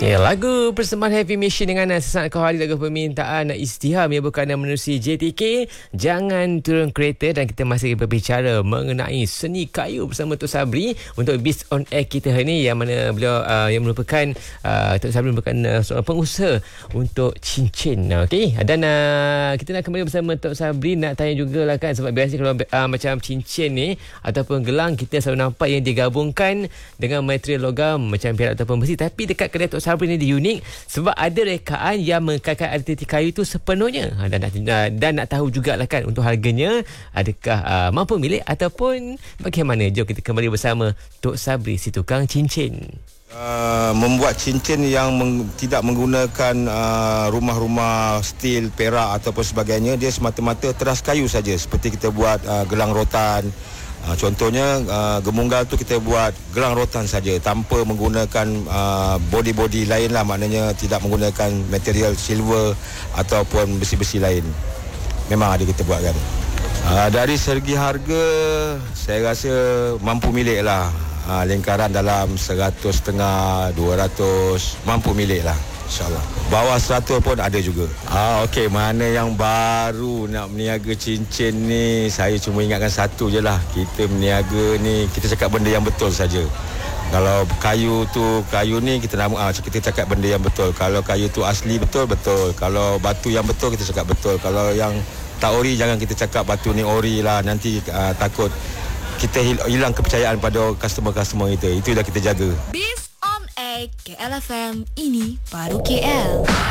Ya, lagu persembahan Heavy Machine dengan sesaat kau hari lagu permintaan Izdiham yang berkaitan menerusi JTK Jangan Turun Kereta, dan kita masih berbicara mengenai seni kayu bersama Tok Sabri untuk Biz on Air kita hari ini, yang mana beliau yang merupakan Tok Sabri merupakan seorang pengusaha untuk cincin. Okey, dan kita nak kembali bersama Tok Sabri, nak tanya jugalah kan, sebab biasa kalau macam cincin ni ataupun gelang kita selalu nampak yang digabungkan dengan material logam macam perak ataupun besi, tapi dekat kedai Tok Sabri ni dia unik sebab ada rekaan yang mengekalkan identiti kayu itu sepenuhnya. Dan nak tahu jugalah kan untuk harganya, adakah mampu milik ataupun bagaimana. Jom kita kembali bersama Tok Sabri, si tukang cincin. Membuat cincin yang tidak menggunakan rumah-rumah steel, perak ataupun sebagainya. Dia semata-mata teras kayu saja. Seperti kita buat gelang rotan. Contohnya gemunggal tu kita buat gelang rotan saja tanpa menggunakan body-body lain lah, maknanya tidak menggunakan material silver ataupun besi-besi lain. Memang ada kita buat kan. Dari segi harga saya rasa mampu milik lah. Lingkaran dalam 100 setengah, 200 mampu milik lah, InsyaAllah. Bawah 100 pun ada juga. Okey, mana yang baru nak meniaga cincin ni, saya cuma ingatkan satu je lah. Kita meniaga ni, kita cakap benda yang betul saja. Kalau kayu ni kita cakap benda yang betul. Kalau kayu tu asli, betul. Kalau batu yang betul, kita cakap betul. Kalau yang tak ori, jangan kita cakap batu ni ori lah. Nanti takut kita hilang kepercayaan pada customer-customer kita. Itu dah kita jaga. Biz on Air KL FM, ini baru KL.